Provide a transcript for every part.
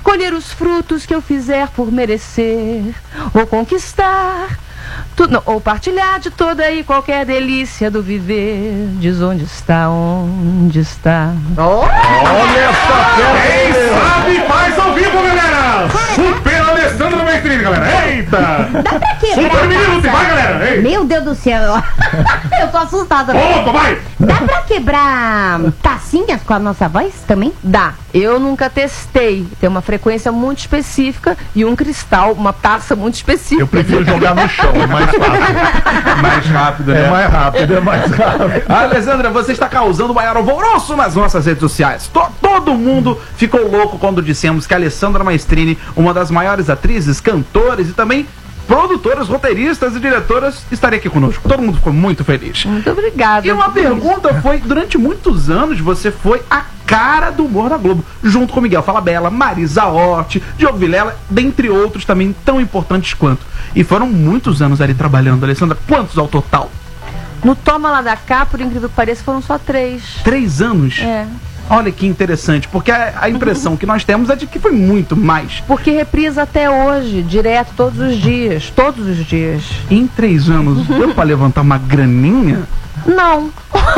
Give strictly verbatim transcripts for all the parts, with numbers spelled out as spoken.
colher os frutos que eu fizer por merecer, ou conquistar tudo, não, ou partilhar de toda e qualquer delícia do viver. Diz onde está, onde está. Oh! Olha essa fera! Quem sabe faz ao vivo, galera! Super Alessandra Maestrini, galera! Eita! Dá pra quebrar. Super Minuto, vai, galera! Ei. Meu Deus do céu! Eu tô assustada. Opa, vai! Dá pra quebrar tacinhas com a nossa voz também? Dá. Eu nunca testei. Tem uma frequência muito específica e um cristal, uma taça muito específica. Eu prefiro jogar no chão, é mais fácil. Mais rápido, né? É mais rápido, é mais rápido. Alessandra, você está causando o maior alvoroço nas nossas redes sociais. To- todo mundo ficou louco quando dissemos que a Alessandra Maestrini, uma das maiores atrizes, cantoras e também produtoras, roteiristas e diretoras, estaria aqui conosco. Todo mundo ficou muito feliz. Muito obrigada. E uma pergunta foi, durante muitos anos, você foi a cara do humor da Globo, junto com Miguel Falabella, Marisa Hort, Diogo Vilela, dentre outros também tão importantes quanto. E foram muitos anos ali trabalhando, Alessandra. Quantos ao total? No Toma Lá da Cá, por incrível que pareça, foram só três. Três anos? É. Olha que interessante, porque a, a impressão que nós temos é de que foi muito mais. Porque reprisa até hoje, direto, todos os dias. Todos os dias. Em três anos, deu pra levantar uma graninha? Não.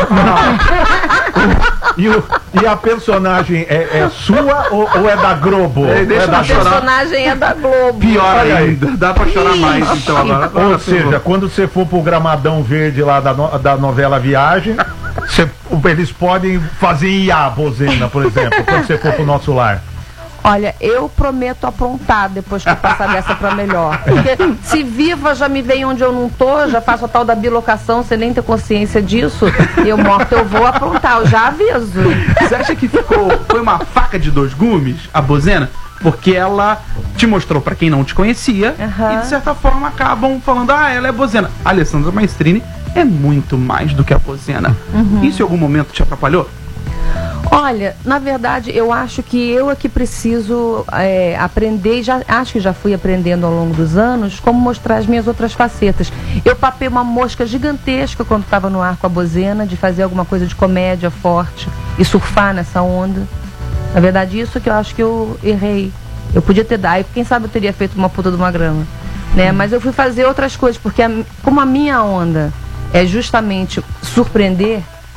E, o, e a personagem é, é sua ou, ou é da Globo? É, deixa é da eu A personagem é da Globo. Pior Olha aí. ainda, dá pra chorar mais, então agora. Ou seja, quando você for pro gramadão verde lá da, no- da novela Viagem, você- eles podem fazer I A, Bozena, por exemplo, quando você for pro Nosso Lar. Olha, eu prometo aprontar depois que eu passar dessa pra melhor. Porque se viva já me vem onde eu não tô, já faço a tal da bilocação sem nem ter consciência disso, e eu morto eu vou aprontar, eu já aviso. Você acha que ficou, foi uma faca de dois gumes, a Bozena? Porque ela te mostrou pra quem não te conhecia, Aham. e de certa forma acabam falando, ah, ela é Bozena. A Alessandra Maestrini é muito mais do que a Bozena. Isso em algum momento te atrapalhou? Olha, na verdade, eu acho que eu é que preciso é, aprender, e já, acho que já fui aprendendo ao longo dos anos, como mostrar as minhas outras facetas. Eu papei uma mosca gigantesca quando estava no ar com a Bozena, de fazer alguma coisa de comédia forte e surfar nessa onda. Na verdade, isso que eu acho que eu errei. Eu podia ter dado, e quem sabe eu teria feito uma puta de uma grama. Né? Mas eu fui fazer outras coisas, porque a, como a minha onda é justamente surpreender,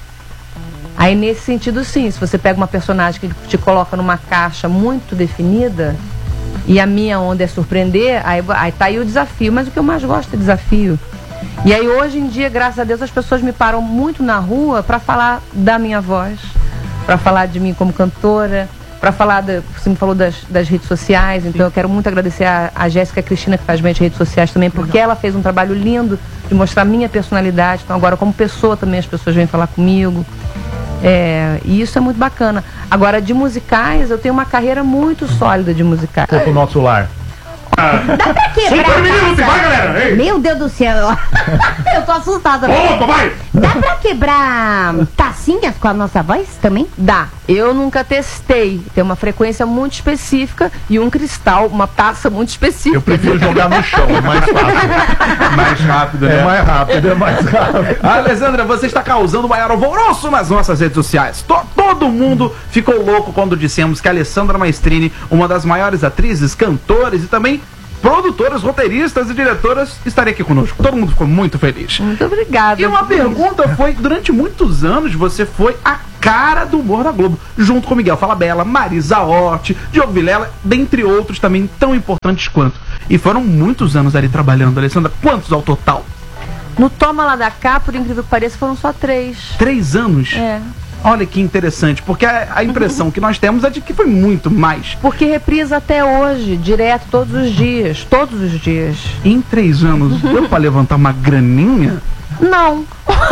aí nesse sentido sim, se você pega uma personagem que te coloca numa caixa muito definida, e a minha onda é surpreender, aí, aí tá aí o desafio, mas o que eu mais gosto é desafio. E aí hoje em dia, graças a Deus, as pessoas me param muito na rua para falar da minha voz, para falar de mim como cantora, para falar, da, você me falou das, das redes sociais, então eu quero muito agradecer a, a Jéssica Cristina, que faz minhas redes sociais também, porque ela fez um trabalho lindo de mostrar a minha personalidade, então agora como pessoa também as pessoas vêm falar comigo. É, e isso é muito bacana. Agora, de musicais, eu tenho uma carreira muito sólida de musicais. For pro Nosso Lar. Dá pra quebrar. Super Minuto, taça? vai, galera! Ei. Meu Deus do céu! Eu tô assustada. Opa, vai! Dá pra quebrar tacinhas com a nossa voz também? Dá. Eu nunca testei. Tem uma frequência muito específica e um cristal, uma taça muito específica. Eu prefiro jogar no chão, é mais fácil. Mais rápido, né? É mais rápido, é mais rápido. Alessandra, você está causando o maior alvoroço nas nossas redes sociais. To- todo mundo ficou louco quando dissemos que a Alessandra Maestrini, uma das maiores atrizes, cantoras e também produtoras, roteiristas e diretoras, estaria aqui conosco. Todo mundo ficou muito feliz. Muito obrigada. E uma pergunta foi, durante muitos anos, você foi a cara do humor da Globo, junto com Miguel Falabella, Marisa Hort, Diogo Vilela, dentre outros também tão importantes quanto. E foram muitos anos ali trabalhando, Alessandra. Quantos ao total? No Toma Lá da Cá, por incrível que pareça, foram só três. Três anos? É. Olha que interessante, porque a, a impressão que nós temos é de que foi muito mais. Porque reprisa até hoje, direto, todos os dias. Todos os dias. Em três anos, deu pra levantar uma graninha? Não.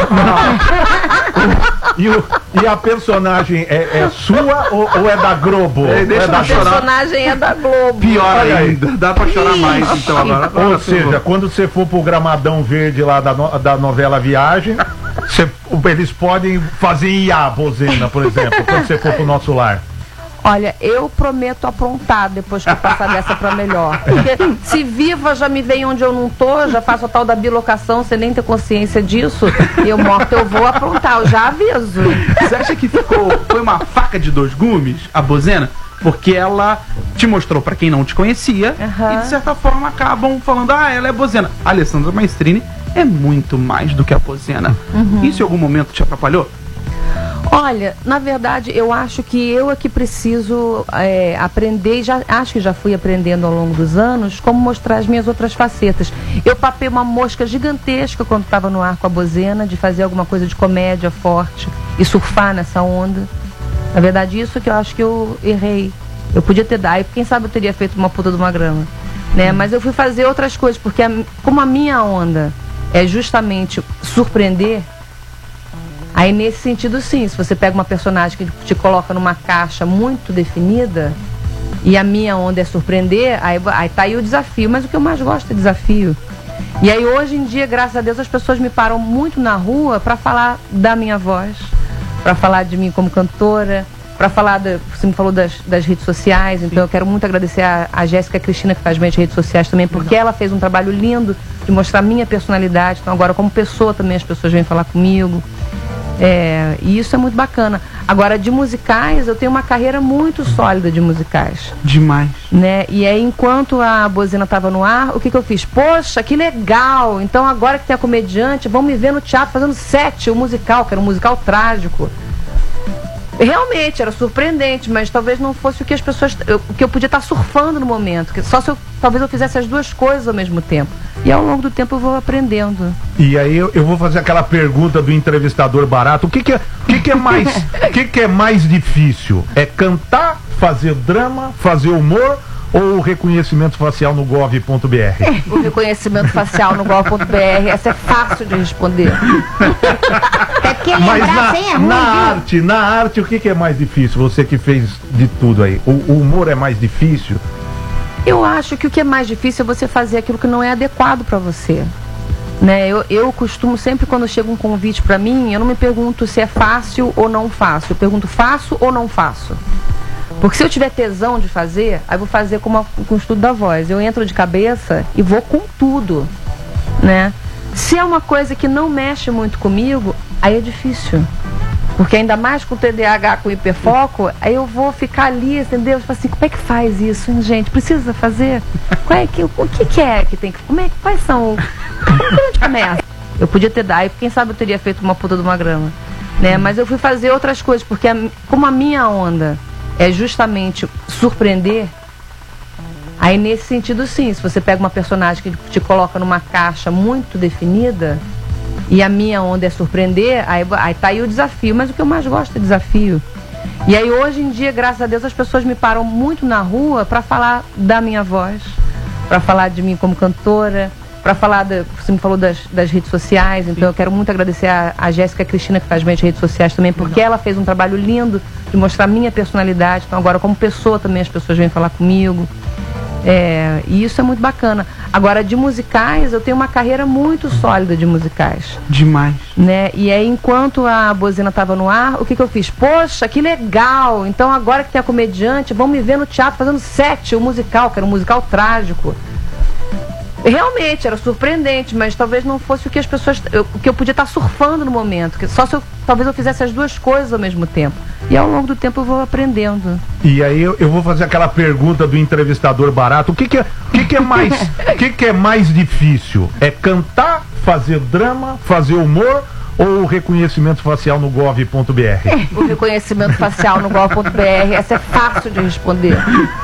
E, o, e a personagem é, é sua ou, ou é da Globo? É, deixa Ou é da eu chorar. A personagem é da Globo. Pior Olha aí. ainda, dá pra chorar mais, então agora. Ou Agora, seja, quando você for pro gramadão verde lá da, no- da novela Viagem, você- eles podem fazer I A, Bozena, por exemplo, quando você for pro Nosso Lar. Olha, eu prometo aprontar depois que eu passar dessa pra melhor. Porque se viva já me vem onde eu não tô, já faço a tal da bilocação sem nem ter consciência disso, e eu morto eu vou aprontar, eu já aviso. Você acha que ficou, foi uma faca de dois gumes, a Bozena? Porque ela te mostrou pra quem não te conhecia Aham. e de certa forma acabam falando, ah, ela é bozena. A Alessandra Maestrini é muito mais do que a bozena. Isso em algum momento te atrapalhou? Olha, na verdade, eu acho que eu é que preciso é, aprender, e já, acho que já fui aprendendo ao longo dos anos, como mostrar as minhas outras facetas. Eu papei uma mosca gigantesca quando estava no ar com a bozena, de fazer alguma coisa de comédia forte e surfar nessa onda. Na verdade, isso que eu acho que eu errei. Eu podia ter dado, e quem sabe eu teria feito uma puta de uma grama. Né? Mas eu fui fazer outras coisas, porque a, como a minha onda é justamente surpreender, aí nesse sentido sim, se você pega uma personagem que te coloca numa caixa muito definida e a minha onda é surpreender, aí, aí tá aí o desafio, mas o que eu mais gosto é desafio. E aí hoje em dia, graças a Deus, as pessoas me param muito na rua para falar da minha voz, para falar de mim como cantora, para falar, da, você me falou das, das redes sociais, então eu quero muito agradecer a, a Jéssica e a Cristina, que faz minhas redes sociais também, porque ela fez um trabalho lindo de mostrar a minha personalidade, então agora como pessoa também as pessoas vêm falar comigo. É, e isso é muito bacana. Agora, de musicais, eu tenho uma carreira muito sólida de musicais. Demais. Né? E aí, enquanto a bozena estava no ar, o que, que eu fiz? Poxa, que legal! Então, agora que tem a comediante, vão me ver no teatro fazendo sete, o musical, que era um musical trágico. Realmente, era surpreendente, mas talvez não fosse o que as pessoas... Eu, o que eu podia estar surfando no momento. Que só se eu, talvez eu fizesse as duas coisas ao mesmo tempo. E ao longo do tempo eu vou aprendendo. E aí eu, eu vou fazer aquela pergunta do entrevistador barato. O que que é, o que que é mais, o que que é mais difícil? É cantar, fazer drama, fazer humor ou o reconhecimento facial no gov ponto br? O reconhecimento facial no gov ponto br, essa é fácil de responder. É porque Mas lembrar na, sem é ruim, na viu? arte, na arte, o que que é mais difícil? Você que fez de tudo aí. O, o humor é mais difícil? Eu acho que o que é mais difícil é você fazer aquilo que não é adequado para você. Né? Eu, eu costumo sempre, quando chega um convite para mim, eu não me pergunto se é fácil ou não fácil. Eu pergunto, faço ou não faço? Porque se eu tiver tesão de fazer, aí eu vou fazer como a, com o estudo da voz. Eu entro de cabeça e vou com tudo. Né? Se é uma coisa que não mexe muito comigo, aí é difícil. Porque ainda mais com o T D A H, com o hiperfoco, aí eu vou ficar ali, entendeu? Tipo assim, como é que faz isso, hein, gente? Precisa fazer? Qual é que, o que, que é que tem que... Como é, quais são... Como é que a gente começa? Eu podia ter dado, quem sabe eu teria feito uma puta de uma grama. Né? Mas eu fui fazer outras coisas, porque a, como a minha onda é justamente surpreender, aí nesse sentido sim, se você pega uma personagem que te coloca numa caixa muito definida... E a minha onda é surpreender, aí, aí tá aí o desafio. Mas o que eu mais gosto é desafio. E aí hoje em dia, graças a Deus, as pessoas me param muito na rua para falar da minha voz, para falar de mim como cantora, para falar, da, você me falou das, das redes sociais, então eu quero muito agradecer a, a Jéssica e a Cristina, que faz minhas redes sociais também, porque ela fez um trabalho lindo de mostrar a minha personalidade. Então agora como pessoa também as pessoas vêm falar comigo. É, e isso é muito bacana. Agora, de musicais, eu tenho uma carreira muito sólida de musicais. Demais. Né? E aí, enquanto a bozena estava no ar, o que, que eu fiz? Poxa, que legal! Então, agora que tem a comediante, vão me ver no teatro fazendo sete, o musical, que era um musical trágico. Realmente, era surpreendente, mas talvez não fosse o que as pessoas... Eu, o que eu podia estar surfando no momento. Que só se eu, talvez eu fizesse as duas coisas ao mesmo tempo. E ao longo do tempo eu vou aprendendo. E aí eu, eu vou fazer aquela pergunta do entrevistador barato. O que que é, o que que é mais, o que que é mais difícil? É cantar, fazer drama, fazer humor ou o reconhecimento facial no gov ponto br? O reconhecimento facial no gov ponto br, essa é fácil de responder.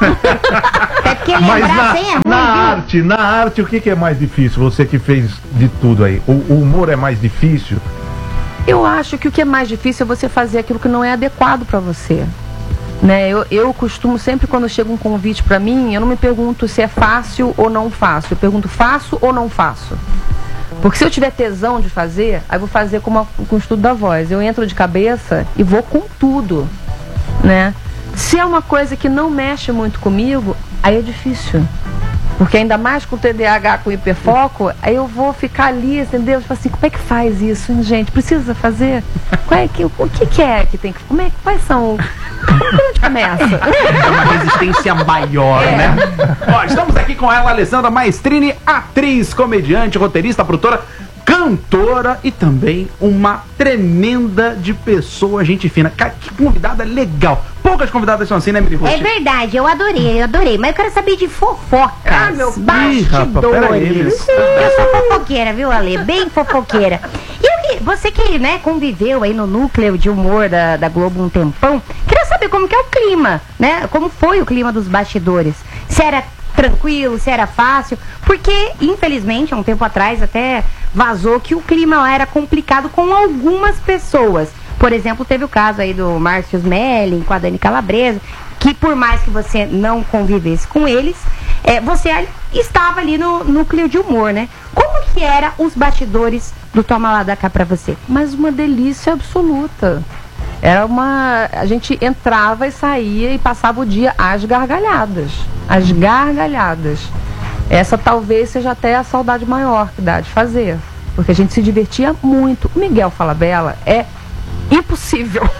É porque Mas lembrar na, sem é ruim, na viu? arte, na arte, o que que é mais difícil? Você que fez de tudo aí. O, o humor é mais difícil? Eu acho que o que é mais difícil é você fazer aquilo que não é adequado para você. Né? Eu, eu costumo sempre, quando chega um convite para mim, eu não me pergunto se é fácil ou não faço. Eu pergunto, faço ou não faço? Porque se eu tiver tesão de fazer, aí eu vou fazer como a, com o estudo da voz. Eu entro de cabeça e vou com tudo. Né? Se é uma coisa que não mexe muito comigo, aí é difícil. Porque ainda mais com o T D A H, com o hiperfoco, aí eu vou ficar ali, entendeu? Tipo assim, como é que faz isso, hein, gente? Precisa fazer? Qual é que, o que, que é que tem que... Como é, quais são... Como é que a gente começa? É uma resistência maior, É. né? Ó, estamos aqui com ela, Alessandra Maestrini, atriz, comediante, roteirista, produtora, cantora e também uma tremenda de pessoa, gente fina. Cara, que convidada legal. Poucas convidadas são assim, né, Miri Ruth? É verdade, eu adorei, eu adorei. Mas eu quero saber de fofocas. Ah, meu Ih, rapaz, peraí, bastidores. Miss. Eu sou fofoqueira, viu, Ale? Bem fofoqueira. E eu que- você que, né, conviveu aí no núcleo de humor da, da Globo um tempão, queria saber como que é o clima, né? Como foi o clima dos bastidores? Se era tranquilo, se era fácil, porque, infelizmente, há um tempo atrás até vazou que o clima lá era complicado com algumas pessoas. Por exemplo, teve o caso aí do Márcio Smelling com a Dani Calabresa, que por mais que você não convivesse com eles, é, você ali- estava ali no núcleo de humor, né? Como que era os bastidores do Toma Lá da Cá pra você? Mas uma delícia absoluta. Era uma. A gente entrava e saía e passava o dia às gargalhadas. Às gargalhadas. Essa talvez seja até a saudade maior que dá de fazer. Porque a gente se divertia muito. O Miguel Falabella é impossível.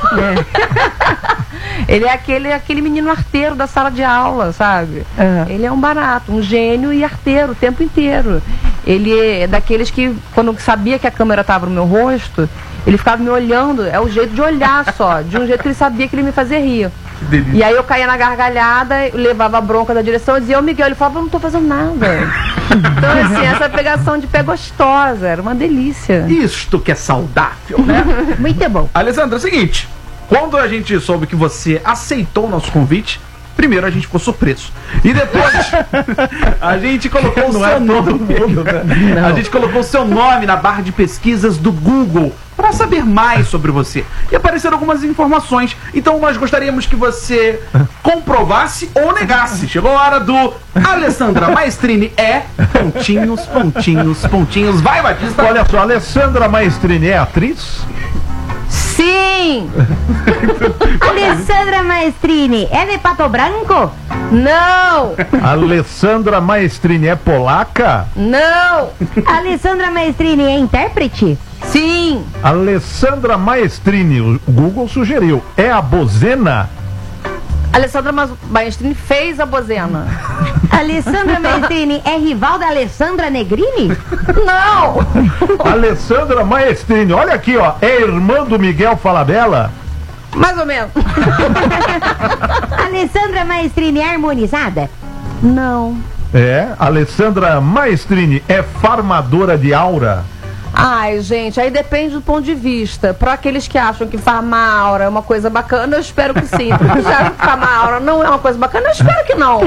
Ele é aquele, aquele menino arteiro da sala de aula, sabe? Uhum. Ele é um barato, um gênio e arteiro o tempo inteiro. Ele é daqueles que, quando sabia que a câmera estava no meu rosto, ele ficava me olhando, é o jeito de olhar só, de um jeito que ele sabia que ele me fazia rir. delícia. E aí eu caía na gargalhada, levava a bronca da direção e dizia, ô Miguel, ele falava, eu não tô fazendo nada. Então, assim, essa pegação de pé gostosa, era uma delícia. Isto que é saudável, né? Muito bom. Alessandra, é o seguinte, quando a gente soube que você aceitou o nosso convite, primeiro a gente ficou surpreso. E depois a gente colocou o Não seu é todo nome. mundo, né? A gente colocou o seu nome na barra de pesquisas do Google para saber mais sobre você. E apareceram algumas informações. Então nós gostaríamos que você comprovasse ou negasse. Chegou a hora do Alessandra Maestrini é pontinhos, pontinhos, pontinhos. Vai, Batista. Olha só, Alessandra Maestrini é atriz? Sim! Alessandra Maestrini, é de Pato Branco? Não! Alessandra Maestrini é polaca? Não! Alessandra Maestrini é intérprete? Sim! Alessandra Maestrini, o Google sugeriu, é a Bozena? Alessandra Maestrini fez a Bozena. Alessandra Maestrini é rival da Alessandra Negrini? Não! Alessandra Maestrini, olha aqui, ó, é irmã do Miguel Falabella? Mais ou menos. Alessandra Maestrini é harmonizada? Não. É, Alessandra Maestrini é farmadora de aura? Ai, gente, aí depende do ponto de vista. Para aqueles que acham que farmar aura é uma coisa bacana, eu espero que sim. Para aqueles que acham que farmar aura não é uma coisa bacana, eu espero que não.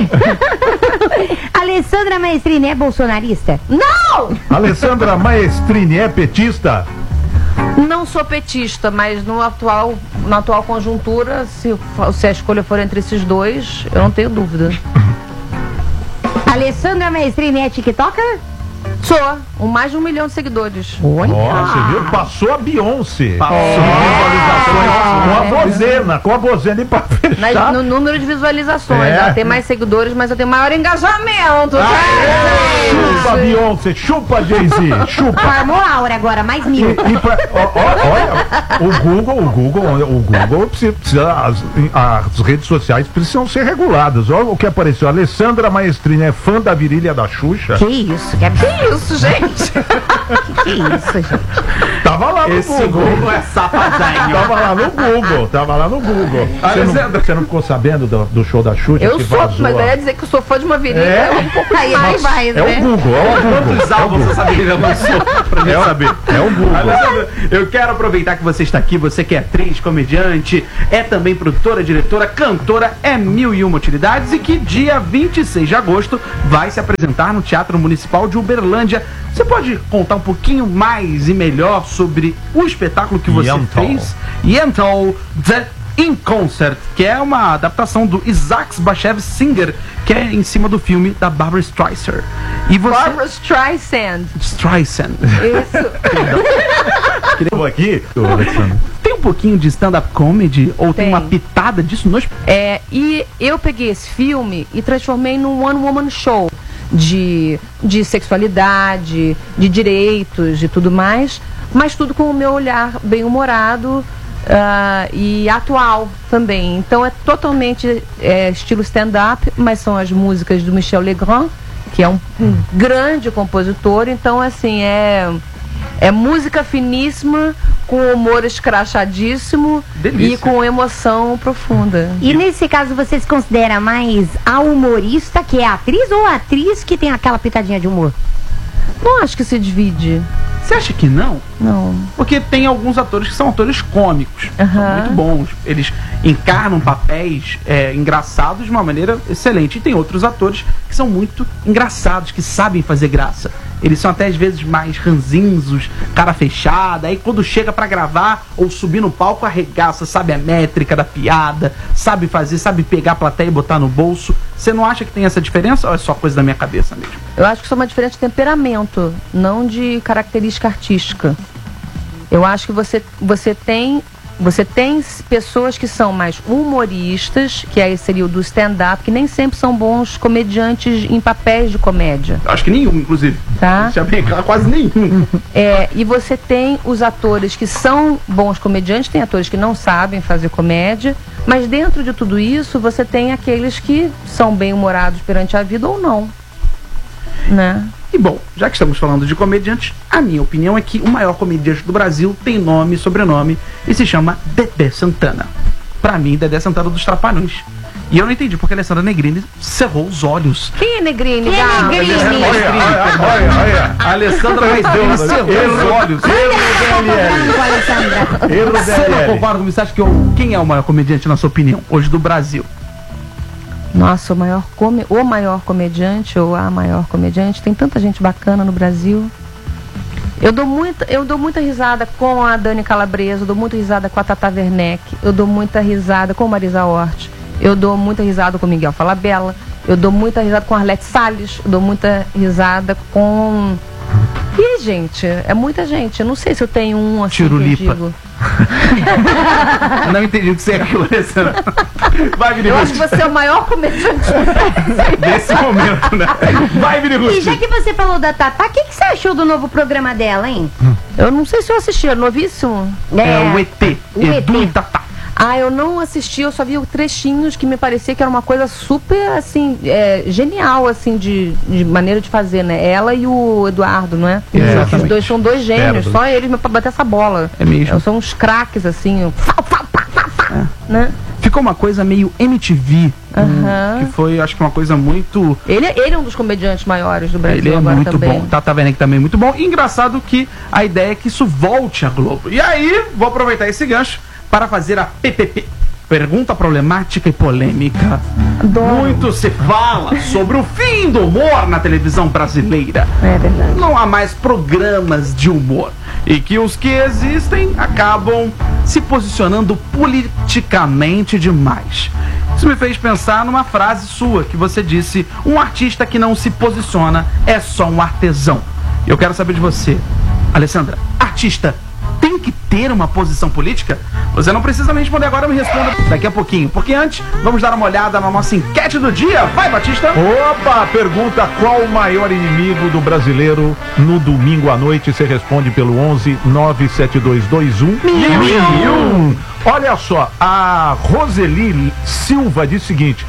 Alessandra Maestrini é bolsonarista? Não! Alessandra Maestrini é petista? Não sou petista, mas no atual, na atual conjuntura, se, se a escolha for entre esses dois, eu não tenho dúvida. Alessandra Maestrini é tiktoker? Sou, com mais de um milhão de seguidores. Olha! Ó, você viu? Passou a Beyoncé. Passou. Visualizações com a É. Bozena, com a Bozena e pra fechar. Na- no número de visualizações, É. ela tem mais seguidores, mas eu tenho maior engajamento. Chupa Beyoncé, chupa Jay-Z, chupa. Farmou aura agora, mais mil. E pra- ó, ó, olha, o Google, o Google, o Google precisa, precisa- as, as redes sociais precisam ser reguladas. Olha o que apareceu. Alessandra Maestrini é fã da virilha da Xuxa. Que isso, que absurdo. Que isso, gente? Que isso, gente. Tava lá no Esse Google. Google é safadinho. Tava lá no Google, tava lá no Google. Você não, Alessandra. você não ficou sabendo do, do show da Xuxa Eu que sou, vazou? mas eu ia dizer que eu sou fã de uma virilha, É? é um pouco Aí mais. vai, É né? o Google, é o Google. Quantos álbuns você sabia que já lançou pra gente saber? É o Google. Alessandra, eu quero aproveitar que você está aqui, você que é atriz, comediante, é também produtora, diretora, cantora, é mil e uma utilidades e que dia vinte e seis de agosto vai se apresentar no Teatro Municipal de Uberlândia. Você pode contar um pouquinho mais e melhor sobre o espetáculo que você Yentl. fez? Yentl The In Concert, que é uma adaptação do Isaac Bashevis Singer, que é em cima do filme da Barbra Streisand. E você... Barbra Streisand. Streisand. Isso. Estou aqui, ô, Alexandre. Tem um pouquinho de stand-up comedy? Ou tem, Tem. uma pitada disso nos... É, e eu peguei esse filme e transformei num one woman show de, de sexualidade, de direitos, de tudo mais, mas tudo com o meu olhar bem humorado ah, e atual também. Então é totalmente é, estilo stand-up, mas são as músicas do Michel Legrand, que é um, um grande compositor. Então, assim, é, é música finíssima com humor escrachadíssimo Delícia. e com emoção profunda. E nesse caso, você se considera mais a humorista, que é a atriz, ou a atriz que tem aquela pitadinha de humor? Não acho que se divide. Você acha que não? Não. Porque tem alguns atores que são atores cômicos, são Aham. muito bons. Eles encarnam papéis é, engraçados de uma maneira excelente. E tem outros atores que são muito engraçados, que sabem fazer graça. Eles são até às vezes mais ranzinzos, cara fechada. Aí quando chega pra gravar ou subir no palco, arregaça, sabe a métrica da piada, sabe fazer, sabe pegar a plateia e botar no bolso. Você não acha que tem essa diferença ou é só coisa da minha cabeça mesmo? Eu acho que isso é uma diferença de temperamento, não de característica artística. Eu acho que você, você tem você tem pessoas que são mais humoristas, que aí seria o do stand-up, que nem sempre são bons comediantes em papéis de comédia. Acho que nenhum, inclusive. Tá. Deixa bem claro, quase nenhum. É, e você tem os atores que são bons comediantes, tem atores que não sabem fazer comédia, mas dentro de tudo isso você tem aqueles que são bem-humorados perante a vida ou não, né? E bom, já que estamos falando de comediantes, a minha opinião é que o maior comediante do Brasil tem nome e sobrenome e se chama Dedé Santana. Pra mim, Dedé Santana dos Trapalhões. E eu não entendi porque a Alessandra Negrini cerrou os olhos. Quem é Negrini? Quem é Gá? Negrini? Olha, olha, olha. A Alessandra Negrini cerrou os olhos. Erro Você não D L L. concorda comigo? Você acha que eu, quem é o maior comediante, na sua opinião, hoje do Brasil? Nossa, o maior, come... o maior comediante ou a maior comediante. Tem tanta gente bacana no Brasil. Eu dou muita, eu dou muita risada com a Dani Calabresa, eu dou muita risada com a Tata Werneck, eu dou muita risada com a Marisa Hort, eu dou muita risada com o Miguel Falabella, eu dou muita risada com a Arlete Salles, eu dou muita risada com... Ih, gente, é muita gente. Eu não sei se eu tenho um assim Tirulipa. que eu digo. Eu não entendi o que você é aquilo, Alessandra. Vai, Vini Eu acho que Russo. você é o maior comediante. Nesse momento, né? Vai, Vini Russo. E já que você falou da Tatá, o que, que você achou do novo programa dela, hein? Eu não sei se eu assisti, é novíssimo. É o E T. O Edu E e T. Tatá. Ah, eu não assisti, eu só vi trechinhos que me parecia que era uma coisa super, assim, é, genial, assim, de, de maneira de fazer, né? Ela e o Eduardo, não é? Exatamente. Os dois são dois gênios, Certo. só eles pra bater essa bola. É mesmo. São uns craques, assim, fá, fá, fá, fá, fá, né? Ficou uma coisa meio M T V. Aham. Que foi, acho que uma coisa muito... Ele, é- ele é um dos comediantes maiores do Brasil Ele é agora muito também. bom. Tata Werneck também é muito bom. E engraçado que a ideia é que isso volte à Globo. E aí, vou aproveitar esse gancho para fazer a P P P. Pergunta problemática e polêmica. Adoro. Muito se fala sobre o fim do humor na televisão brasileira. É verdade. Não há mais programas de humor. E que os que existem acabam se posicionando politicamente demais. Isso me fez pensar numa frase sua que você disse: um artista que não se posiciona é só um artesão. Eu quero saber de você, Alessandra, artista tem que ter uma posição política? Você não precisa me responder agora, me responda daqui a pouquinho. Porque antes, vamos dar uma olhada na nossa enquete do dia. Vai, Batista! Opa, pergunta qual o maior inimigo do brasileiro no domingo à noite. Você responde pelo onze nove sete dois dois um mil e um. Olha só, a Roseli Silva diz o seguinte: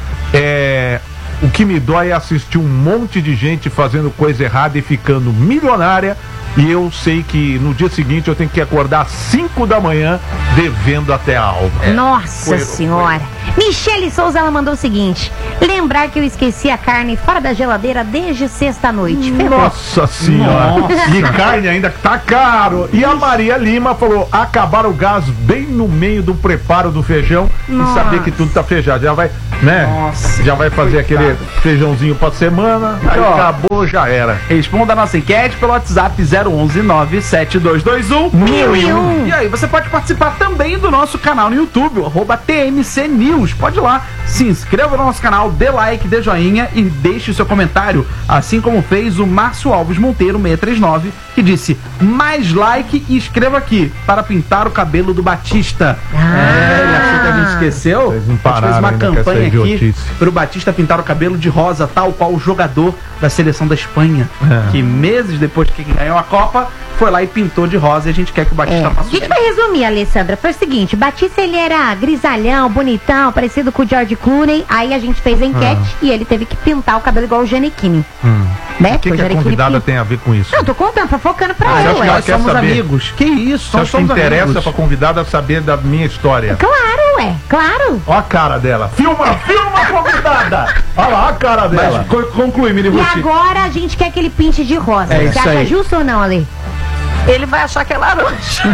é, o que me dói é assistir um monte de gente fazendo coisa errada e ficando milionária. E eu sei que no dia seguinte eu tenho que acordar às cinco da manhã devendo até a alma. Nossa Foi- senhora. Michele Souza, ela mandou o seguinte: lembrar que eu esqueci a carne fora da geladeira desde sexta-noite. Ferrou. Nossa senhora! Nossa. E carne ainda tá caro! E a Maria Lima falou: acabar o gás bem no meio do preparo do feijão Nossa. e saber que tudo tá feijado. Já vai, né? Nossa, já vai fazer aquele feijãozinho pra semana, aí Ó. acabou, já era. Responda a nossa enquete pelo WhatsApp zero onze nove sete dois dois um mil e um. E aí, você pode participar também do nosso canal no YouTube, arroba T M C News. Pode ir lá, se inscreva no nosso canal, dê like, dê joinha e deixe o seu comentário. Assim como fez o Márcio Alves Monteiro seiscentos e trinta e nove, que disse: mais like e escreva aqui para pintar o cabelo do Batista. É, ele achou que a gente esqueceu? Vocês não A gente fez pararam uma ainda com essa campanha aqui idiotice. pro Batista pintar o cabelo de rosa, tal qual o jogador da seleção da Espanha, É. que meses depois que ganhou a Copa, foi lá e pintou de rosa, e a gente quer que o Batista É. A faça gente isso. vai resumir, Alessandra. Foi o seguinte: Batista, ele era grisalhão, bonitão, parecido com o George Clooney. Aí a gente fez a enquete Ah. e ele teve que pintar o cabelo igual o Giannichini. Né? O que, que a convidada tem a ver com isso? Não, tô contando, fofocando pra Ah, ela. acho que ué. ela Nós quer somos saber. amigos. Que isso? Você Nós acha que somos interessa amigos. pra convidada saber da minha história? Claro, ué, claro. Ó a cara dela. Filma, filma, convidada! Olha lá a cara dela. Mas co- conclui, Mini E Ruth. agora a gente quer aquele pinte de rosa. É Você isso acha aí. justo ou não, Ale? Ele vai achar que é laranja.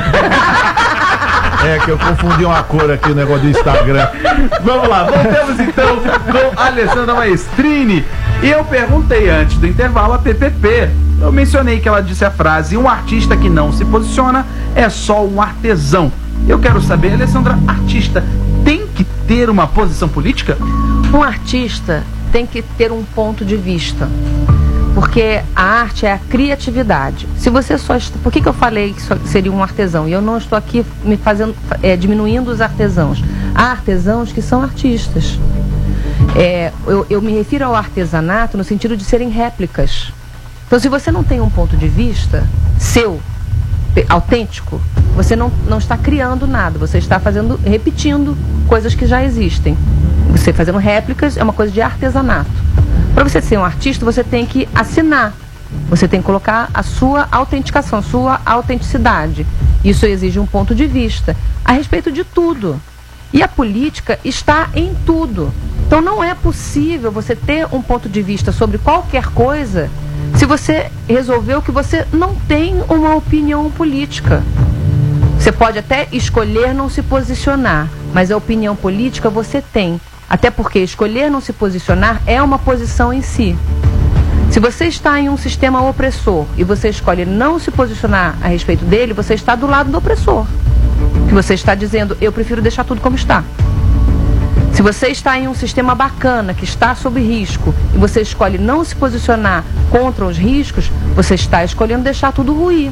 É que eu confundi uma cor aqui, o negócio do Instagram. Vamos lá, voltamos então com a Alessandra Maestrini. E eu perguntei antes do intervalo a P P P. Eu mencionei que ela disse a frase: um artista que não se posiciona é só um artesão. Eu quero saber, Alessandra, artista tem que ter uma posição política? Um artista tem que ter um ponto de vista. Porque a arte é a criatividade. Se você só est... Por que, que eu falei que só seria um artesão? E eu não estou aqui me fazendo, é, diminuindo os artesãos. Há artesãos que são artistas. É, eu, eu me refiro ao artesanato no sentido de serem réplicas. Então, se você não tem um ponto de vista seu, autêntico, você não, não está criando nada. Você está fazendo, repetindo coisas que já existem. Você fazendo réplicas é uma coisa de artesanato. Para você ser um artista, você tem que assinar. Você tem que colocar a sua autenticação, sua autenticidade. Isso exige um ponto de vista a respeito de tudo. E a política está em tudo. Então não é possível você ter um ponto de vista sobre qualquer coisa se você resolveu que você não tem uma opinião política. Você pode até escolher não se posicionar, mas a opinião política você tem. Até porque escolher não se posicionar é uma posição em si. Se você está em um sistema opressor e você escolhe não se posicionar a respeito dele, você está do lado do opressor. Que você está dizendo, eu prefiro deixar tudo como está. Se você está em um sistema bacana, que está sob risco, e você escolhe não se posicionar contra os riscos, você está escolhendo deixar tudo ruir.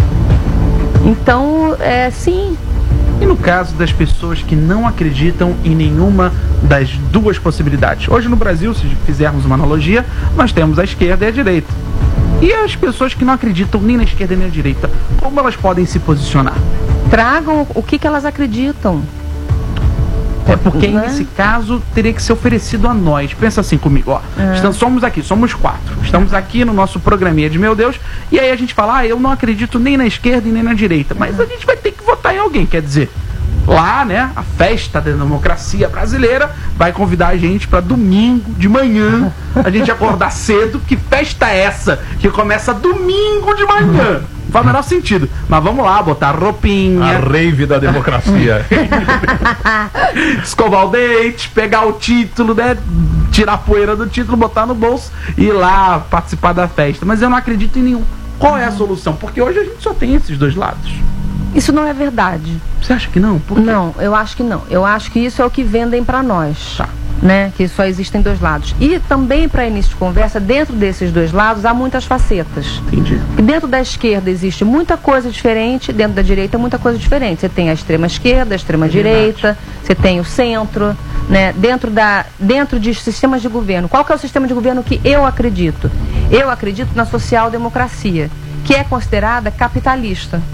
Então, é, sim... E no caso das pessoas que não acreditam em nenhuma das duas possibilidades? Hoje no Brasil, se fizermos uma analogia, nós temos a esquerda e a direita. E as pessoas que não acreditam nem na esquerda nem na direita, como elas podem se posicionar? Tragam o que, que elas acreditam. É porque Né? nesse caso teria que ser oferecido a nós. Pensa assim comigo, ó. É. Estamos, somos aqui, somos quatro. Estamos aqui no nosso programinha de Meu Deus. E aí a gente fala, ah, eu não acredito nem na esquerda e nem na direita. Mas a gente vai ter que votar em alguém. Quer dizer, lá, né, a festa da democracia brasileira vai convidar a gente para domingo de manhã a gente acordar cedo. Que festa é essa que começa domingo de manhã? Não faz o menor sentido. Mas vamos lá, botar roupinha, A rave da democracia. escovar o dente, pegar o título, né? Tirar a poeira do título, botar no bolso e ir lá participar da festa. Mas eu não acredito em nenhum. Qual é a solução? Porque hoje a gente só tem esses dois lados. Isso não é verdade. Você acha que não? Por quê? Não, eu acho que não. Eu acho que isso é o que vendem para nós. Tá. Né? Que só existem dois lados. E também, para início de conversa, dentro desses dois lados há muitas facetas. Entendi. E dentro da esquerda existe muita coisa diferente, dentro da direita muita coisa diferente. Você tem a extrema esquerda, a extrema direita, você tem o centro, né? Dentro da, dentro de sistemas de governo. Qual que é o sistema de governo que eu acredito? Eu acredito na social-democracia, que é considerada capitalista.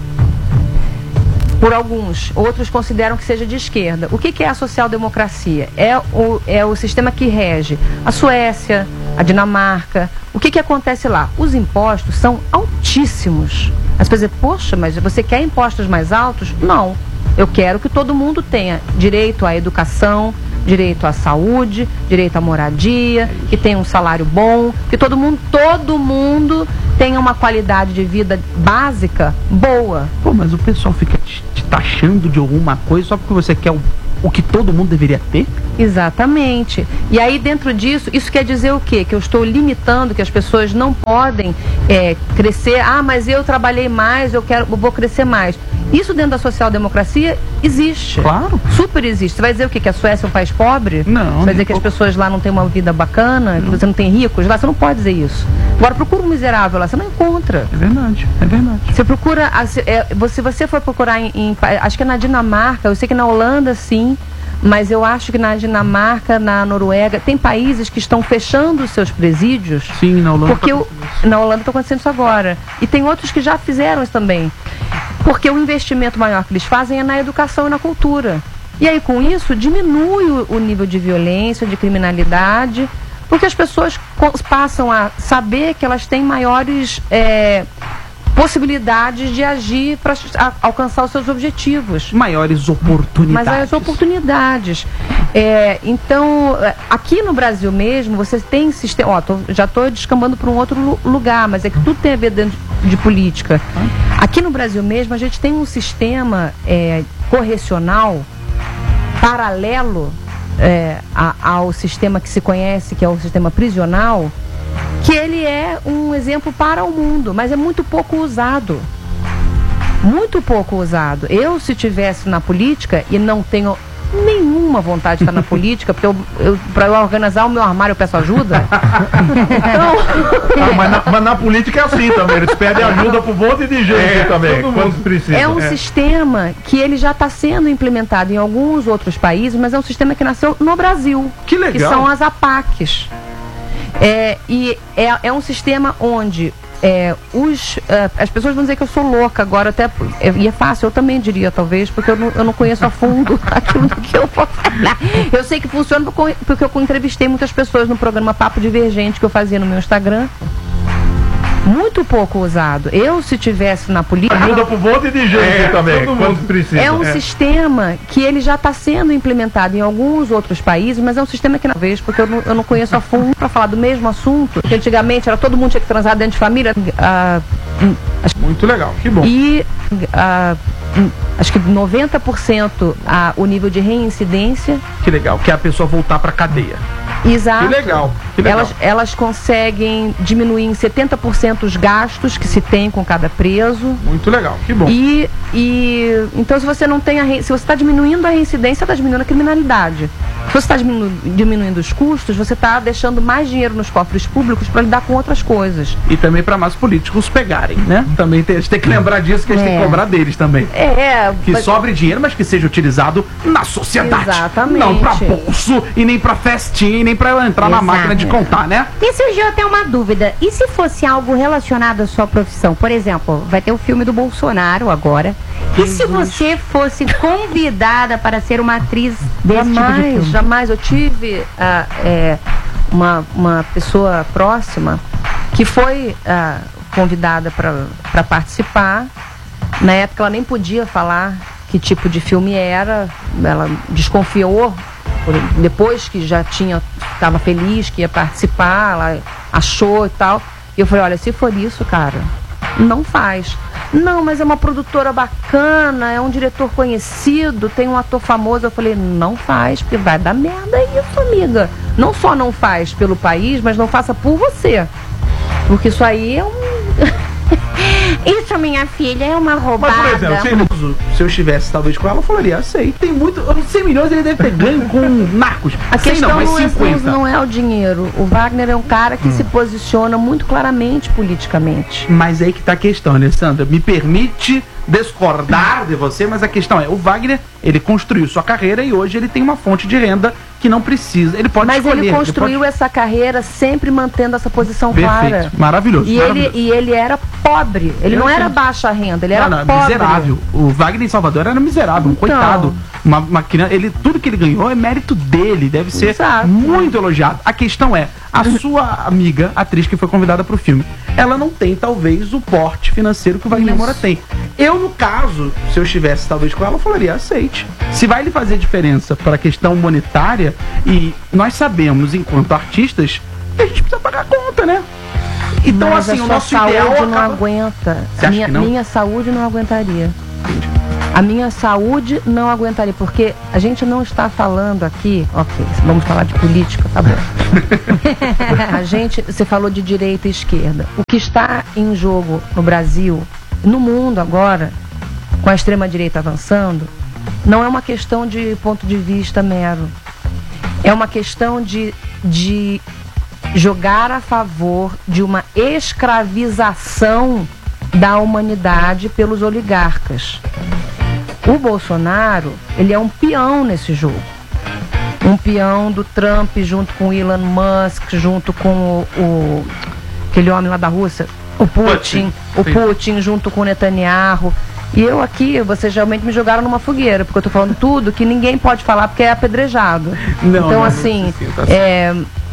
Por alguns, outros consideram que seja de esquerda. O que, que é a social-democracia? É o, é o sistema que rege a Suécia, a Dinamarca. O que, que acontece lá? Os impostos são altíssimos. As pessoas dizem, poxa, mas você quer impostos mais altos? Não. Eu quero que todo mundo tenha direito à educação, direito à saúde, direito à moradia, que tenha um salário bom, que todo mundo, todo mundo tenha uma qualidade de vida básica boa. Pô, mas o pessoal fica te, te taxando de alguma coisa só porque você quer o, o que todo mundo deveria ter? Exatamente. E aí dentro disso, isso quer dizer o quê? Que eu estou limitando, que as pessoas não podem é, crescer. Ah, mas eu trabalhei mais, eu quero, eu vou crescer mais. Isso dentro da social-democracia existe. Claro. Super existe. Você vai dizer o quê? Que a Suécia é um país pobre? Não, Você vai dizer nem que as pouco. pessoas lá não têm uma vida bacana, que você não tem ricos lá? Você não pode dizer isso. Agora procura um miserável lá, você não encontra. É verdade, é verdade. Você procura, a- se é, se você for procurar em, em pa- acho que é na Dinamarca, eu sei que na Holanda sim, mas eu acho que na Dinamarca, na Noruega, tem países que estão fechando os seus presídios. Sim, na Holanda. Porque o, na Holanda está acontecendo isso agora. E tem outros que já fizeram isso também. Porque o investimento maior que eles fazem é na educação e na cultura. E aí, com isso, diminui o, o nível de violência, de criminalidade, Porque as pessoas passam a saber que elas têm maiores é, possibilidades de agir para alcançar os seus objetivos. Maiores oportunidades. Maiores oportunidades. É, então, aqui no Brasil mesmo, você tem sistema. Ó, tô, já estou descambando para um outro lugar, mas é que tudo tem a ver dentro de, de política. Aqui no Brasil mesmo, a gente tem um sistema é, correcional paralelo é, a, ao sistema que se conhece, que é o sistema prisional, que ele é um exemplo para o mundo, mas é muito pouco usado. Muito pouco usado. Eu, se tivesse na política, e não tenho nenhuma vontade de estar na política, porque eu, eu, para eu organizar o meu armário eu peço ajuda. Então... ah, mas, na, mas na política é assim também, eles pedem ajuda para um monte de gente é, também, quando precisa. É um é. sistema que ele já está sendo implementado em alguns outros países, mas é um sistema que nasceu no Brasil. Que legal. Que são as A P A Cs. É, e é, é um sistema onde é, os, uh, as pessoas vão dizer que eu sou louca agora, até, é, e é fácil, eu também diria talvez, porque eu não, eu não conheço a fundo aquilo que eu vou falar. Eu sei que funciona porque eu entrevistei muitas pessoas no programa Papo Divergente que eu fazia no meu Instagram. Muito pouco usado. Eu, se tivesse na política... Ajuda para um monte de gente é, também, quando precisa. É um é. sistema que ele já está sendo implementado em alguns outros países, mas é um sistema que, na vez, porque eu não, eu não conheço a fundo para falar do mesmo assunto, que antigamente era todo mundo tinha que transar dentro de família. Ah, muito legal, que bom. E ah, acho que noventa por cento a, o nível de reincidência. Que legal, que é a pessoa voltar para a cadeia. Exato. Que legal, que legal. Elas, elas conseguem diminuir em setenta por cento os gastos que se tem com cada preso. Muito legal, que bom. E, e então se você não tem a re... se você está diminuindo a reincidência, está diminuindo a criminalidade. Se você está diminu... diminuindo os custos, você está deixando mais dinheiro nos cofres públicos para lidar com outras coisas. E também para mais políticos pegarem, né? Também tem, a gente tem que lembrar disso, que a gente é. tem que cobrar deles também. É. Que mas... sobre dinheiro, mas que seja utilizado na sociedade. Exatamente. Não para bolso e nem para festinha e nem para entrar Exato. na máquina de contar, né? E surgiu até uma dúvida. E se fosse algo relacionado à sua profissão? Por exemplo, vai ter o filme do Bolsonaro agora. E Jesus. se você fosse convidada para ser uma atriz desse jamais, tipo de filme? Jamais. Eu tive uh, é, uma, uma pessoa próxima que foi uh, convidada para participar. Na época ela nem podia falar que tipo de filme era. Ela desconfiou. Depois que já tinha, estava feliz que ia participar, ela achou e tal. E eu falei, olha, se for isso, cara, não faz. Não, mas é uma produtora bacana, é um diretor conhecido, tem um ator famoso. Eu falei, não faz, porque vai dar merda isso, amiga. Não só não faz pelo país, mas não faça por você. Porque isso aí é um... Isso, minha filha, é uma roubada. Mas, por exemplo, se, se eu estivesse talvez com ela, eu falaria, aceito. Tem muito, cem milhões ele deve ter ganho com narcos. A questão não, mas não, é, cinquenta. não é o dinheiro. O Wagner é um cara que hum. se posiciona muito claramente politicamente. Mas aí que tá a questão, Alessandra. Me permite discordar de você, mas a questão é, o Wagner, ele construiu sua carreira e hoje ele tem uma fonte de renda que não precisa, ele pode mas escolher. Mas ele construiu ele pode... essa carreira sempre mantendo essa posição Perfeito. clara. Maravilhoso. E, maravilhoso. Ele, e ele era pobre, ele Eu não era baixa renda, ele não, era não, pobre. Miserável. O Wagner em Salvador era miserável, um então... coitado. Uma, uma criança, ele, tudo que ele ganhou é mérito dele, deve ser Exato. muito elogiado. A questão é, a sua amiga, atriz que foi convidada para o filme, ela não tem talvez o porte financeiro que o Wagner Moura tem. Eu, no caso, se eu estivesse talvez com ela, eu falaria, aceite. Se vai lhe fazer diferença para a questão monetária, e nós sabemos, enquanto artistas, que a gente precisa pagar a conta, né? Então, mas assim, a o sua nosso saúde ideal não acaba... aguenta. Você acha minha, que não? minha saúde não aguentaria. A minha saúde não aguentaria, porque a gente não está falando aqui, ok, vamos falar de política, tá bom. A gente, você falou de direita e esquerda. O que está em jogo no Brasil, no mundo agora, com a extrema-direita avançando, não é uma questão de ponto de vista mero. É uma questão de, de jogar a favor de uma escravização da humanidade pelos oligarcas. O Bolsonaro, ele é um peão nesse jogo. Um peão do Trump junto com o Elon Musk, junto com o, o aquele homem lá da Rússia, o Putin, o Putin junto com o Netanyahu. E eu aqui, vocês realmente me jogaram numa fogueira, porque eu tô falando tudo que ninguém pode falar porque é apedrejado. Não, então, não, assim, não, sim, tá é,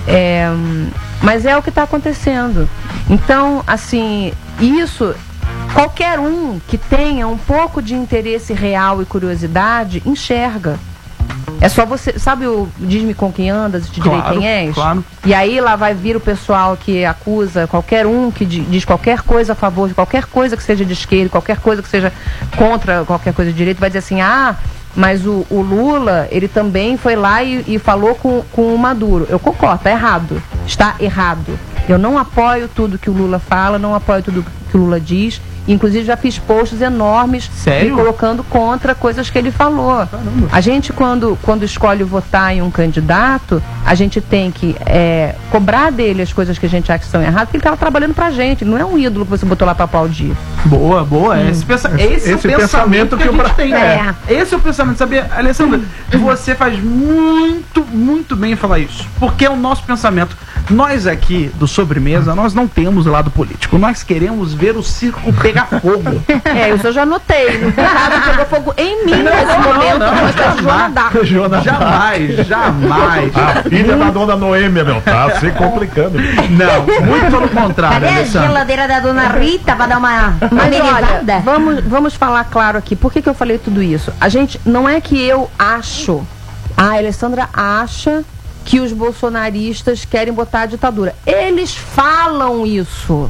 É, mas é o que está acontecendo. Então, assim, isso, qualquer um que tenha um pouco de interesse real e curiosidade, enxerga. É só você, sabe o diz-me com quem andas e te direi Claro, quem és? claro. E aí lá vai vir o pessoal que acusa qualquer um que di- diz qualquer coisa a favor de qualquer coisa que seja de esquerda, qualquer coisa que seja contra qualquer coisa de direita, vai dizer assim, ah, mas o, o Lula, ele também foi lá e, e falou com, com o Maduro. Eu concordo, tá errado. Está errado. Eu não apoio tudo que o Lula fala, não apoio tudo que o Lula diz. Inclusive já fiz posts enormes Sério? me colocando contra coisas que ele falou. Caramba. A gente, quando, quando escolhe votar em um candidato, a gente tem que é, cobrar dele as coisas que a gente acha que são erradas, porque ele estava trabalhando pra gente. Ele não é um ídolo que você botou lá pra aplaudir. Boa, boa. Esse, pensa... esse, Esse é o pensamento, pensamento que, que a o gente Bra- tem. É. Esse é o pensamento. Sabia, Alessandra, você faz muito, muito bem em falar isso. Porque é o nosso pensamento. Nós aqui do Sobremesa, nós não temos lado político. Nós queremos ver o circo pegar fogo. É, isso eu já notei. No caso, pegou fogo em mim nesse momento. não, Mas tá de Joana d'Arc. Joana Jamais, jamais. A filha da dona Noêmia, meu, tá se complicando. Não, muito pelo contrário, Cadê a Alessandra. geladeira da dona Rita pra dar uma Mas olha, amenizada? vamos, vamos falar claro aqui. Por que, que eu falei tudo isso? A gente, não é que eu acho, a Alessandra acha que os bolsonaristas querem botar a ditadura. Eles falam isso.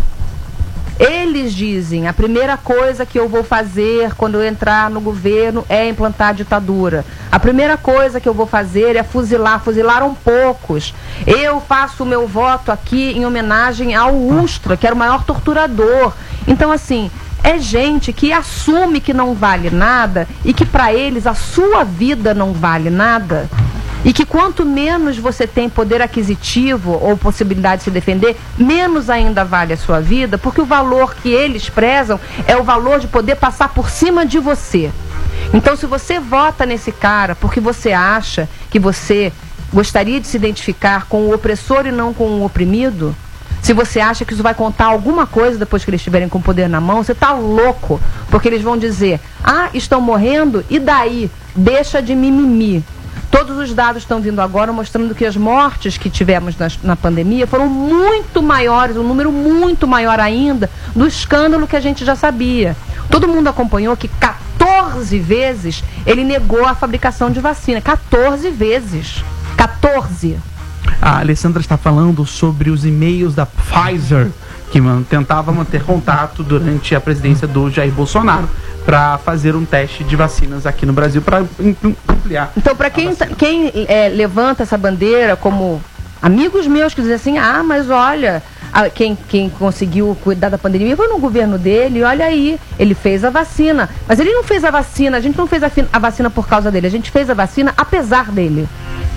Eles dizem, a primeira coisa que eu vou fazer quando eu entrar no governo é implantar a ditadura. A primeira coisa que eu vou fazer é fuzilar. Fuzilaram poucos. Eu faço o meu voto aqui em homenagem ao Ustra, que era o maior torturador. Então, assim, é gente que assume que não vale nada e que para eles a sua vida não vale nada. E que quanto menos você tem poder aquisitivo ou possibilidade de se defender, menos ainda vale a sua vida, porque o valor que eles prezam é o valor de poder passar por cima de você. Então, se você vota nesse cara porque você acha que você gostaria de se identificar com o opressor e não com o oprimido, se você acha que isso vai contar alguma coisa depois que eles estiverem com o poder na mão, você está louco, porque eles vão dizer, ah, estão morrendo, e daí? Deixa de mimimi. Todos os dados estão vindo agora mostrando que as mortes que tivemos na, na pandemia foram muito maiores, um número muito maior ainda do escândalo que a gente já sabia. Todo mundo acompanhou que quatorze vezes ele negou a fabricação de vacina. quatorze vezes. quatorze. A Alessandra está falando sobre os e-mails da Pfizer, que man, tentava manter contato durante a presidência do Jair Bolsonaro para fazer um teste de vacinas aqui no Brasil para ampliar. Então, para quem, tá- quem é, levanta essa bandeira como amigos meus que dizem assim, ah, mas olha, a- quem, quem conseguiu cuidar da pandemia foi no governo dele, olha aí, ele fez a vacina. Mas ele não fez a vacina, a gente não fez a, fi- a vacina por causa dele, a gente fez a vacina apesar dele.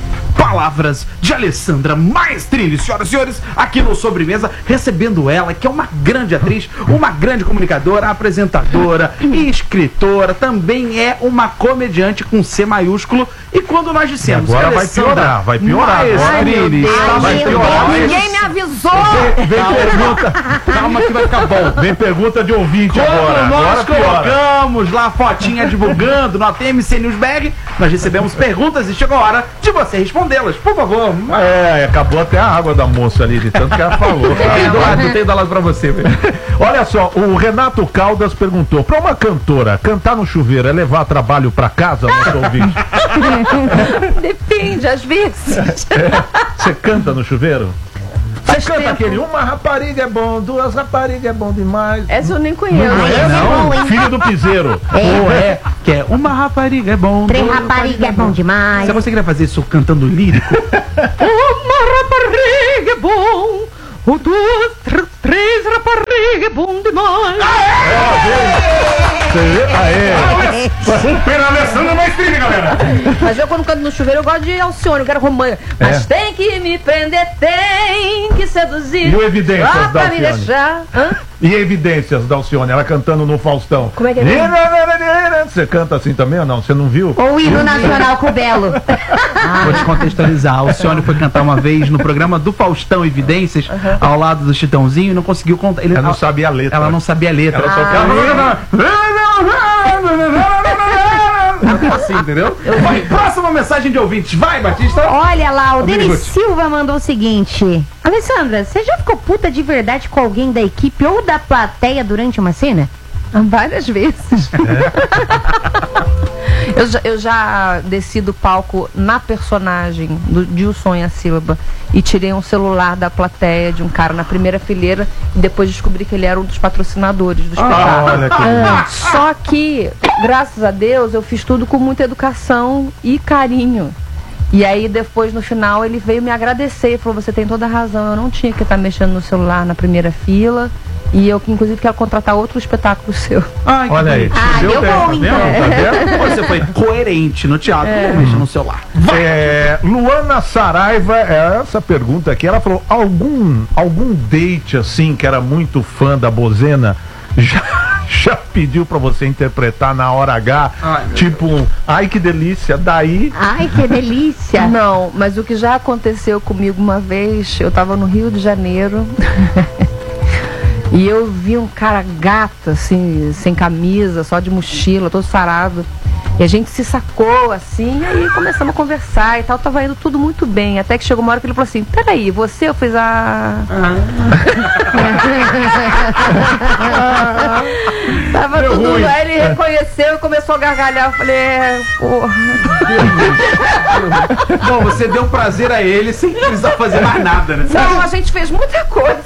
Palavras de Alessandra Maestrini, senhoras e senhores, aqui no Sobremesa, recebendo ela, que é uma grande atriz, uma grande comunicadora, apresentadora e escritora, também é uma comediante com C maiúsculo. E quando nós dissemos Agora que vai Alessandra piorar, vai piorar agora. Maestrini Ai, está vai meu piorar. Deus. Ninguém me avisou! Vem, vem pergunta, Calma que vai ficar bom. vem pergunta de ouvinte Como agora. nós Agora piora. colocamos lá a fotinha divulgando no A T M C News B R, nós recebemos perguntas e chegou a hora de você respondê-las. Por favor. É, acabou até a água da moça ali, de tanto que ela falou. Eu tenho dado- eu tenho dado pra você, velho. Olha só, o Renato Caldas perguntou, pra uma cantora, cantar no chuveiro é levar trabalho pra casa, nosso ouvinte? Depende, às vezes. Você canta no chuveiro? Você Faz canta tempo. aquele, uma rapariga é bom, duas raparigas é bom demais. Essa eu nem conheço. Não é, esse é bom, não? hein? Filho do piseiro. Ou é, que é uma rapariga é bom. Três duas rapariga é bom Se demais. você queria fazer isso cantando lírico, Uma rapariga é bom, o duas, tr- três rapariga é bom demais. Aê! Super Alessandra Maestrini, galera. Mas eu quando canto no chuveiro eu gosto de Alcione, eu quero romântico. Mas tem que me prender, tem que seduzir. E o Evidências Só da pra me Alcione? deixar. Hã? E evidências da Alcione, ela cantando no Faustão. Como é que é? Você canta assim também ou não? Você não viu? Ou o hino nacional com o Belo. vou te contextualizar. A Alcione foi cantar uma vez no programa do Faustão Evidências, ao lado do Chitãozinho, e não conseguiu contar. Ele, Ela não sabia a letra. Ela não sabia a letra. Ela só Ela- assim, entendeu? Vai, próxima mensagem de ouvintes. Vai, Batista. Olha lá, o Denis Denis Silva mandou o seguinte: Alessandra, você já ficou puta de verdade com alguém da equipe ou da plateia durante uma cena? Várias vezes. eu, já, eu já desci do palco na personagem do, de O Sonho e a Sílaba e tirei um celular da plateia de um cara na primeira fileira e depois descobri que ele era um dos patrocinadores do espetáculo. Ah, olha que Ah, só que, graças a Deus, eu fiz tudo com muita educação e carinho. E aí depois, no final, ele veio me agradecer e falou: você tem toda a razão, eu não tinha que estar mexendo no celular na primeira fila. E eu, inclusive, quero contratar outro espetáculo seu. Ai, que Olha aí. bonito. Ah, Deu eu bem, vou, tá então. vendo? Tá vendo? Você foi coerente no teatro, é. Mexendo no celular. É, Luana Saraiva, é, essa pergunta aqui, ela falou: algum, algum date assim que era muito fã da Bozena já, já pediu pra você interpretar na hora H? Ai, meu tipo, ai que delícia, daí. Ai, que delícia. Não, mas o que já aconteceu comigo uma vez, eu tava no Rio de Janeiro e eu vi um cara gato, assim, sem camisa, só de mochila, todo sarado. E a gente se sacou, assim, e aí começamos a conversar e tal, tava indo tudo muito bem. Até que chegou uma hora que ele falou assim: peraí, você? Eu fiz a... Tava Deu tudo ruim. lá, ele reconheceu e começou a gargalhar. Eu falei: é, porra. Bom, você deu prazer a ele sem precisar fazer mais nada, né? Não, a gente fez muita coisa.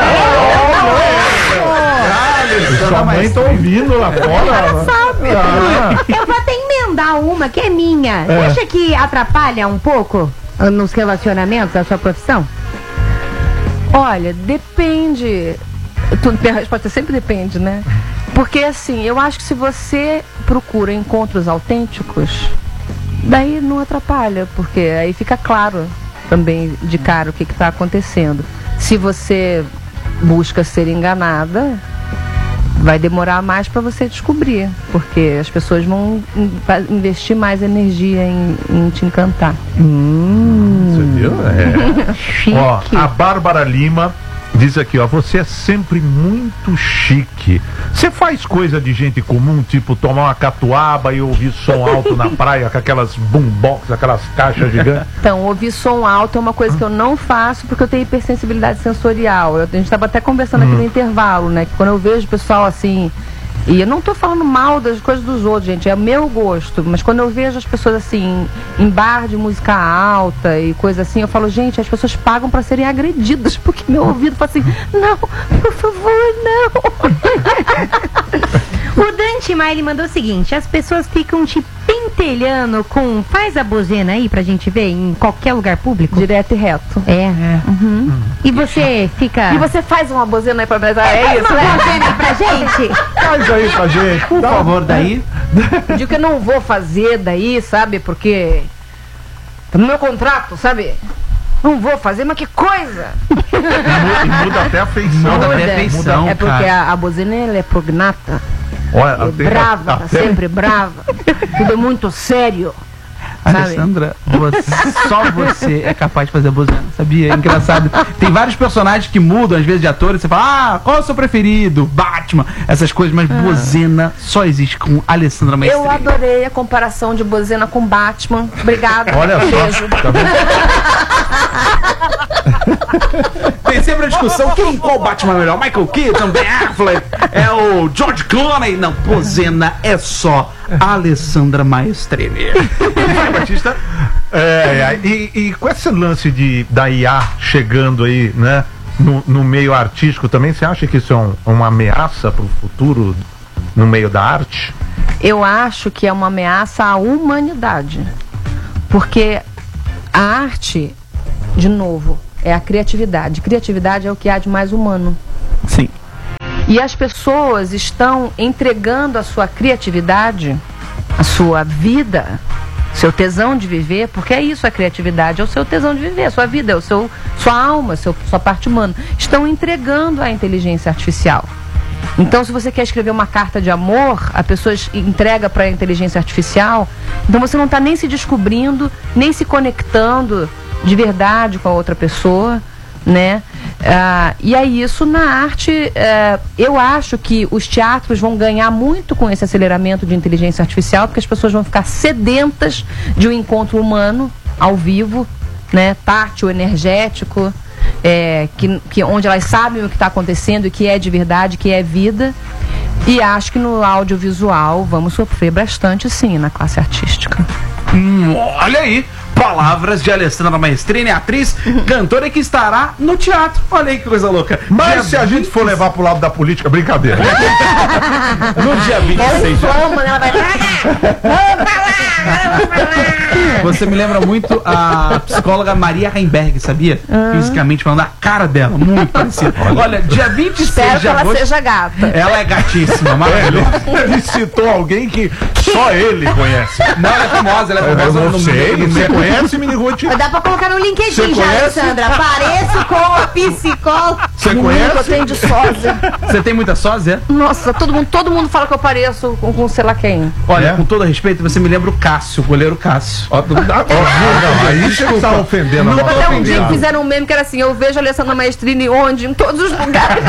Sua mãe tá ouvindo lá fora. Sabe? Ah. Eu vou até emendar uma que é minha. Você acha que atrapalha um pouco ah, nos relacionamentos a sua profissão? Olha, depende. Tu, a resposta sempre depende, né? Porque assim, eu acho que se você procura encontros autênticos, daí não atrapalha, porque aí fica claro também de cara o que está acontecendo. Se você busca ser enganada, vai demorar mais para você descobrir, porque as pessoas vão in- investir mais energia em, em te encantar. Você viu? É. Chique. Ó, a Bárbara Lima diz aqui, ó: você é sempre muito chique. Você faz coisa de gente comum, tipo tomar uma catuaba e ouvir som alto na praia com aquelas boombox, aquelas caixas gigantes? Então, ouvir som alto é uma coisa que eu não faço porque eu tenho hipersensibilidade sensorial. Eu- a gente estava até conversando aqui no intervalo, né? Que quando eu vejo o pessoal assim... E eu não estou falando mal das coisas dos outros, gente, é meu gosto. Mas quando eu vejo as pessoas assim, em bar de música alta e coisa assim, eu falo: gente, as pessoas pagam para serem agredidas, porque meu ouvido fala assim: não, por favor, não. O Dante Maile mandou o seguinte: as pessoas ficam te pentelhando com faz a bozena aí pra gente ver em qualquer lugar público. Direto e reto. É. Uhum. E você fica. E você faz uma bozena aí pra nós? Ah, é faz isso, uma né? bozena aí pra gente? Faz aí pra gente. Por favor, daí. Eu digo que eu não vou fazer daí, sabe? Porque tá no meu contrato, sabe? Não vou fazer, mas que coisa! E muda até a feição. Muda né? até a feição. É porque cara. a, a bozena ela é prognata, Olha, é tem- brava, tá até- sempre brava. Tudo é muito sério. Sabe? Alessandra, você, só você é capaz de fazer a bozena, sabia? É engraçado. Tem vários personagens que mudam, às vezes, de atores. Você fala: ah, qual é o seu preferido? Batman, essas coisas. Mas bozena só existe com Alessandra Eu Maestrini. adorei a comparação de bozena com Batman. Obrigada. Olha Um só, beijo. tá vendo? Tem sempre a discussão: quem, qual Batman é melhor? Michael Keaton, Ben Affleck, é o George Clooney? Não, bozena é só Alessandra Maestrini. Vai, Batista. É, e, e com esse lance de, da I A chegando aí, né, no, no meio artístico também, você acha que isso é um- uma ameaça para o futuro no meio da arte? Eu acho que é uma ameaça à humanidade. Porque a arte, de novo, é a criatividade. Criatividade é o que há de mais humano. Sim. E as pessoas estão entregando a sua criatividade, a sua vida, seu tesão de viver, porque é isso a criatividade, é o seu tesão de viver, a sua vida, é o seu, sua alma, seu, sua parte humana. Estão entregando à inteligência artificial. Então, se você quer escrever uma carta de amor, a pessoa entrega para a inteligência artificial, então você não está nem se descobrindo, nem se conectando de verdade com a outra pessoa, né? Ah, e é isso na arte. eh, eu acho que os teatros vão ganhar muito com esse aceleramento de inteligência artificial, porque as pessoas vão ficar sedentas de um encontro humano ao vivo, né, tátil, energético, é, que, que, onde elas sabem o que está acontecendo e que é de verdade, que é vida. E acho que no audiovisual vamos sofrer bastante, sim, na classe artística. Hum, olha aí, palavras de Alessandra Maestrini, atriz, cantora que estará no teatro. Olha aí que coisa louca. Mas Dia se a gente for levar pro lado da política, brincadeira. No dia vinte e seis. Ela inflama, né? Ela vai. Vamos pra lá, vamos pra lá. Você me lembra muito a psicóloga Maria Heimberg, sabia? Fisicamente falando, a cara dela, muito parecida. Olha, dia vinte e Espero seis que de ela agosto. seja gata. Ela é gatíssima, maravilhosa. Ele citou alguém que só ele conhece. Não, ela é famosa, ela é Eu famosa não no sei, mundo. você conhece, Mini Ruth? Dá pra colocar no Você LinkedIn já, conhece? Alessandra. Pareço com a psicóloga. Você Menino, eu conhece? tenho de sósia. Você tem muita sósia? Nossa, todo mundo, todo mundo fala que eu pareço com, com sei lá quem. Olha, É? com todo respeito, você me lembra o Cássio, o goleiro Cássio. Ó, tu- ah, ó, não, aí você tá ofendendo a Não nossa tô Até um dia que convidada. fizeram um meme que era assim, eu vejo a Alessandra Maestrini onde? Em todos os lugares.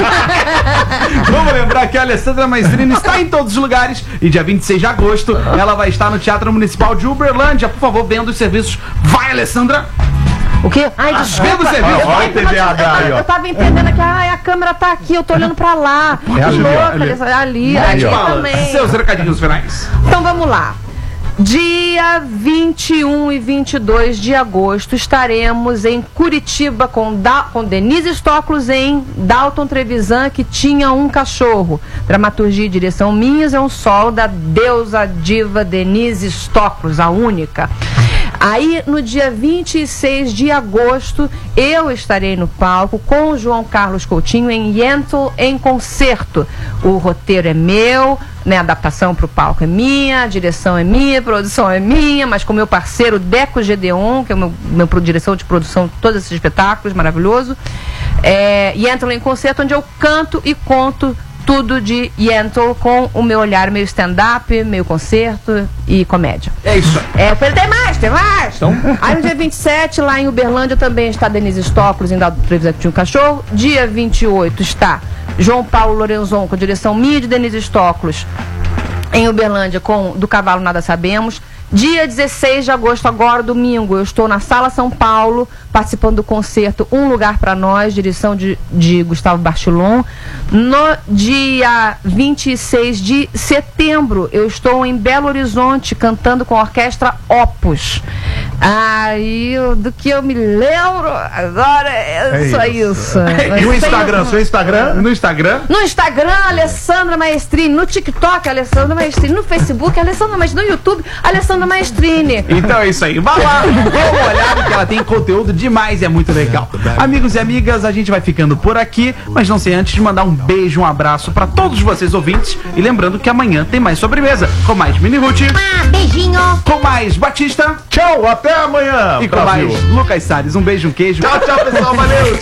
Vamos lembrar que a Alessandra Maestrini está em todos os lugares e dia vinte e seis de agosto ela vai estar no Teatro Municipal de Uberlândia. Por favor, vendo os serviços. Vai, Alessandra! O quê? Ai, Vendo o serviço. Ó, ó o T D A H aí, ó. Eu tava entendendo que ai, a câmera tá aqui, eu tô olhando pra lá. É ali, Louca, ó, ali. Alessandra, ali, Aí, ali ó. Fala, também. seus recadinhos finais. Então vamos lá. Dia vinte e um e vinte e dois de agosto estaremos em Curitiba com, da, com Denise Stoklos em Dalton Trevisan, que tinha um cachorro. Dramaturgia e direção minhas, é um solo da deusa diva Denise Stoklos, a única. Aí, no dia vinte e seis de agosto, eu estarei no palco com o João Carlos Coutinho em Yentl em concerto. O roteiro é meu, né, a adaptação para o palco é minha, a direção é minha, a produção é minha, mas com meu parceiro Deco Gedeon, que é o meu, meu pro- direção de produção de todos esses espetáculos, maravilhoso. É, Yentl em concerto, onde eu canto e conto tudo de Yentl com o meu olhar meio stand-up, meio concerto e comédia. É isso aí. É, eu falei, tem mais, tem mais. Aí no dia vinte e sete, lá em Uberlândia, também está Denise Stoklos, em Dado Trevisan, que tinha um cachorro. Dia vinte e oito está João Paulo Lorenzon, com direção minha de Denise Stoklos, em Uberlândia, com Do Cavalo Nada Sabemos. Dia dezesseis de agosto, agora domingo, eu estou na Sala São Paulo, participando do concerto Um Lugar Pra Nós, direção de, de Gustavo Bartolon. No dia vinte e seis de setembro, eu estou em Belo Horizonte, cantando com a orquestra Opus. Aí, do que eu me lembro, agora é, É só isso. isso. E o Instagram, seu Instagram? No Instagram? No Instagram, Alessandra Maestrini. No TikTok, Alessandra Maestrini. No Facebook, Alessandra Maestrini. No YouTube, Alessandra Maestrini. Então é isso aí. Vá lá, dê uma olhada que ela tem conteúdo demais e é muito legal. Amigos e amigas, a gente vai ficando por aqui, mas não sei antes de mandar um beijo, um abraço pra todos vocês ouvintes e lembrando que amanhã tem mais sobremesa, com mais Mini Ruth, Ah, beijinho. com mais Batista Tchau, até amanhã. e com Brasil. mais Lucas Salles. Um beijo, um queijo. Tchau, tchau, pessoal. Valeu.